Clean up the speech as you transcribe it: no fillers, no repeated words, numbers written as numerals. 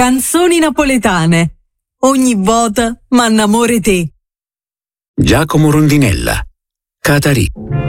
Canzoni napoletane. Ogni volta m'annamore te. Giacomo Rondinella, Catarì.